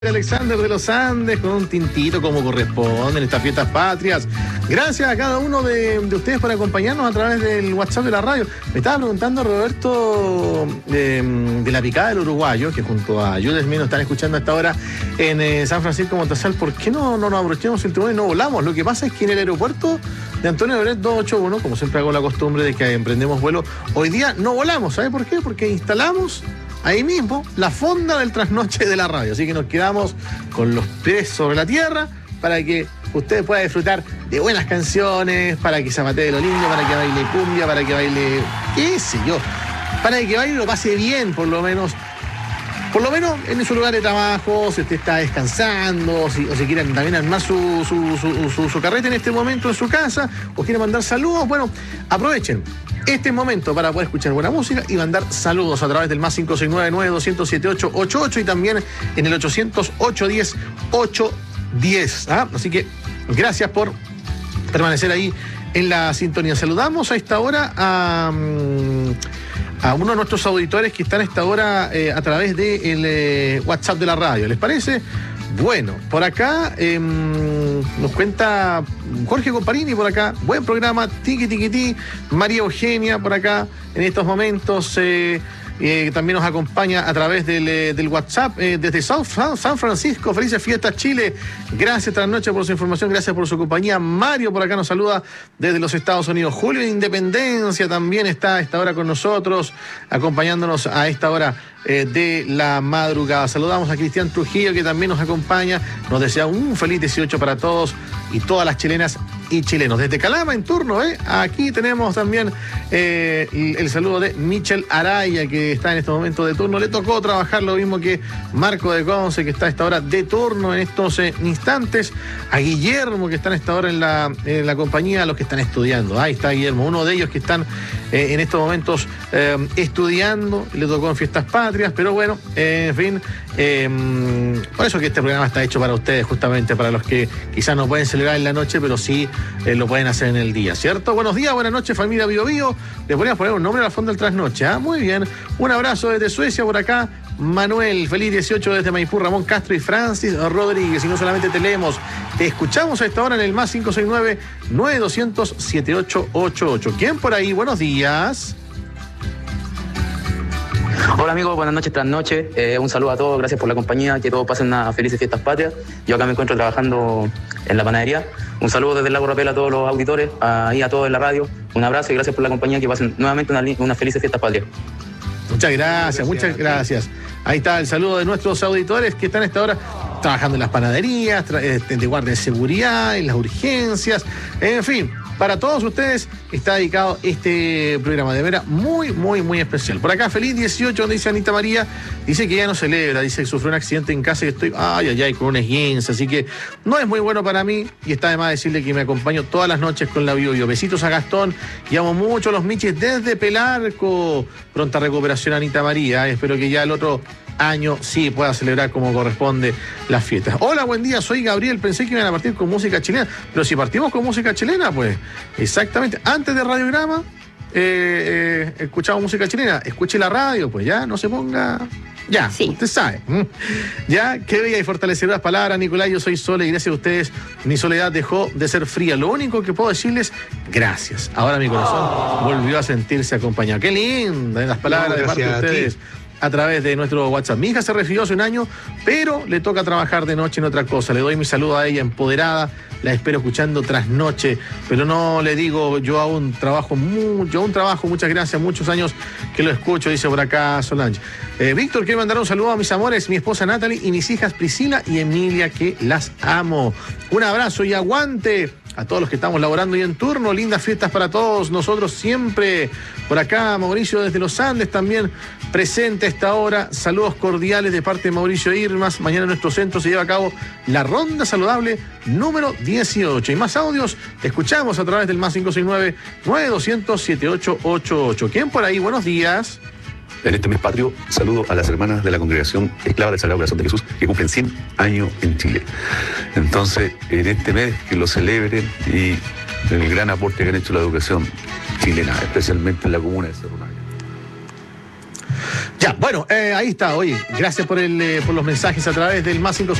Alexander de los Andes con un tintito como corresponde en estas fiestas patrias. Gracias a cada uno de ustedes por acompañarnos a través del WhatsApp de la radio. Me estaba preguntando Roberto de la Picada del Uruguayo, que junto a Jules Mino están escuchando a esta hora en San Francisco Montasal. ¿Por qué no nos aprovechamos el timón y no volamos? Lo que pasa es que en el aeropuerto de Antonio Beret 281, como siempre hago la costumbre de que emprendemos vuelo, hoy día no volamos. ¿Sabe por qué? Porque instalamos ahí mismo la fonda del trasnoche de la radio. Así que nos quedamos con los pies sobre la tierra para que usted pueda disfrutar de buenas canciones, para que zapatee lo lindo, para que baile cumbia, para que baile, qué sé yo, para que baile y lo pase bien, por lo menos en su lugar de trabajo, si usted está descansando, o si quieren también armar su carrete en este momento en su casa, o quiere mandar saludos, bueno, aprovechen este momento para poder escuchar buena música y mandar saludos a través del más 569-900-7888 y también en el 800-810-810. Así que gracias por permanecer ahí en la sintonía. Saludamos a esta hora a uno de nuestros auditores que están a esta hora a través del WhatsApp de la radio. ¿Les parece? Bueno, por acá nos cuenta Jorge Comparini por acá. Buen programa, tiqui. María Eugenia por acá en estos momentos. También nos acompaña a través del WhatsApp desde San Francisco. Felices fiestas, Chile. Gracias, Trasnoche, por su información. Gracias por su compañía. Mario por acá nos saluda desde los Estados Unidos. Julio de Independencia también está a esta hora con nosotros, acompañándonos a esta hora de la madrugada. Saludamos a Cristian Trujillo, que también nos acompaña. Nos desea un feliz 18 para todos y todas las chilenas y chilenos. Desde Calama, en turno, aquí tenemos también el saludo de Michel Araya, que está en este momento de turno. Le tocó trabajar lo mismo que Marco de Conce, que está a esta hora de turno en estos instantes. A Guillermo, que está a esta hora en la compañía, a los que están estudiando. Ahí está Guillermo, uno de ellos que están en estos momentos estudiando. Le tocó en fiestas patrias, pero bueno, en fin, por eso que este programa está hecho para ustedes, justamente para los que quizás no pueden celebrar en la noche, pero sí lo pueden hacer en el día, ¿cierto? Buenos días, buenas noches, familia Bio Bio. Le podríamos poner un nombre a la fonda del trasnoche, Muy bien. Un abrazo desde Suecia por acá. Manuel, feliz 18 desde Maipú, Ramón Castro y Francis Rodríguez. Y no solamente te leemos, te escuchamos a esta hora en el más 569-9200-7888. ¿Quién por ahí? Buenos días. Hola amigos, buenas noches, trasnoche. Un saludo a todos, gracias por la compañía, que todos pasen unas felices fiestas patrias. Yo acá me encuentro trabajando en la panadería. Un saludo desde el Lago Rapel a todos los auditores, ahí a todos en la radio. Un abrazo y gracias por la compañía, que pasen nuevamente unas felices fiestas patrias. Muchas gracias. Ahí está el saludo de nuestros auditores que están a esta hora trabajando en las panaderías, de guardia de seguridad, en las urgencias, en fin. Para todos ustedes está dedicado este programa, de veras muy especial. Por acá, feliz 18, donde dice Anita María, dice que ya no celebra, dice que sufrió un accidente en casa y estoy, con un esguince, así que no es muy bueno para mí, y está de más decirle que me acompaño todas las noches con la Bio Bio. Besitos a Gastón, y amo mucho a los Michis desde Pelarco. Pronta recuperación, Anita María, espero que ya el otro año sí pueda celebrar como corresponde las fiestas. Hola, buen día, soy Gabriel, pensé que iban a partir con música chilena, pero si partimos con música chilena, pues exactamente, antes de Radiograma escuchamos música chilena, escuche la radio, pues ya, no se ponga, ya, sí. Usted sabe, ya, qué bella y fortalecedoras palabras, Nicolás, yo soy Sole y gracias a ustedes mi soledad dejó de ser fría, lo único que puedo decirles, gracias, ahora mi corazón volvió a sentirse acompañado. Qué lindas las palabras de parte de ustedes a través de nuestro WhatsApp. Mi hija se refirió hace un año, pero le toca trabajar de noche en otra cosa. Le doy mi saludo a ella, empoderada. La espero escuchando trasnoche, pero no le digo, yo aún trabajo, muchas gracias, muchos años que lo escucho, dice por acá Solange. Víctor, quiero mandar un saludo a mis amores, mi esposa Natalie y mis hijas Priscila y Emilia, que las amo. Un abrazo y aguante a todos los que estamos laborando y en turno. Lindas fiestas para todos nosotros siempre. Por acá Mauricio desde los Andes también presente a esta hora. Saludos cordiales de parte de Mauricio Irmas. Mañana en nuestro centro se lleva a cabo la ronda saludable número 18. Y más audios escuchamos a través del más 569-9200-7888. ¿Quién por ahí? Buenos días. En este mes patrio, saludo a las hermanas de la Congregación Esclava del Sagrado Corazón de Jesús, que cumplen 100 años en Chile. Entonces, en este mes, que lo celebren y el gran aporte que han hecho a la educación chilena, especialmente en la comuna de Cerro Navia. Ya, bueno, ahí está. Oye, gracias por los mensajes a través del +5.